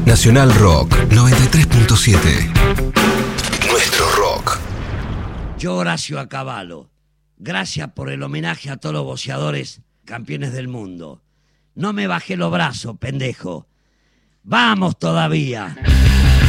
Nacional Rock 93.7. Nuestro rock. Yo, Horacio Acabalo, gracias por el homenaje a todos los boxeadores campeones del mundo. No me bajé los brazos, pendejo. ¡Vamos todavía!